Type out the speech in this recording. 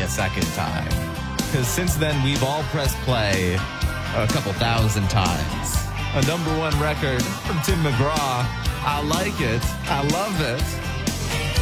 second time. Because since then, we've all pressed play a couple thousand times. A number one record from Tim McGraw. I like it. I love it.